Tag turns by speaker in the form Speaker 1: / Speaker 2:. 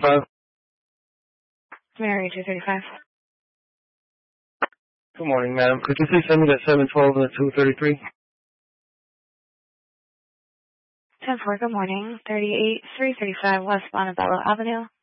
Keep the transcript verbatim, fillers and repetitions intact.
Speaker 1: five.
Speaker 2: Mary, two thirty-five.
Speaker 1: Good morning, madam. Could you please send me that seven twelve and the two thirty-three?
Speaker 2: ten four, good morning. thirty-eight, three thirty-five West Montebello Avenue.